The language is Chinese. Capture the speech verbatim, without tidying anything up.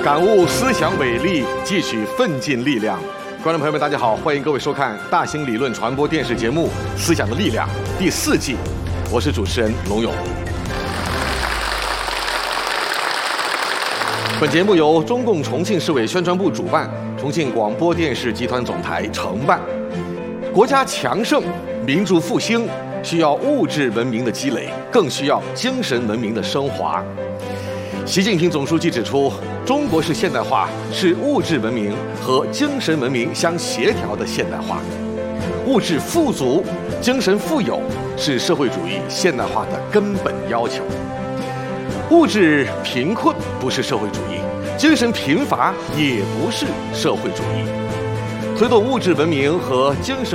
感悟思想伟力，汲取奋进力量。观众朋友们，大家好，欢迎各位收看大型理论传播电视节目《思想的力量》第四季，我是主持人龙勇。本节目由中共重庆市委宣传部主办，重庆广播电视集团总台承办。国家强盛、民族复兴，需要物质文明的积累，更需要精神文明的升华。习近平总书记指出，中国式现代化是物质文明和精神文明相协调的现代化。物质富足、精神富有是社会主义现代化的根本要求。物质贫困不是社会主义，精神贫乏也不是社会主义。推动物质文明和精神